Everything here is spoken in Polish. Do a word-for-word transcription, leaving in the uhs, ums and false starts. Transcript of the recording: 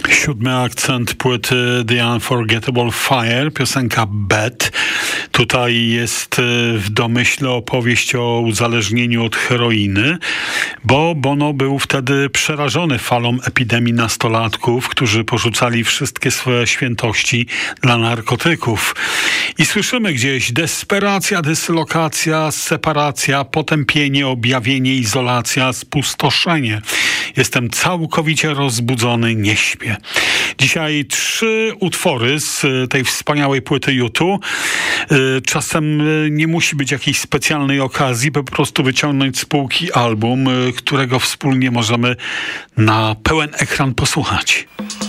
Siódmy akcent płyty The Unforgettable Fire, piosenka Bad. Tutaj jest w domyśle opowieść o uzależnieniu od heroiny, bo Bono był wtedy przerażony falą epidemii nastolatków, którzy porzucali wszystkie swoje świętości dla narkotyków. I słyszymy gdzieś desperacja, dyslokacja, separacja, potępienie, objawienie, izolacja, spustoszenie. Jestem całkowicie rozbudzony, nie śpię. Dzisiaj trzy utwory z tej wspaniałej płyty U dwa. Czasem nie musi być jakiejś specjalnej okazji, by po prostu wyciągnąć z półki album, którego wspólnie możemy na pełen ekran posłuchać.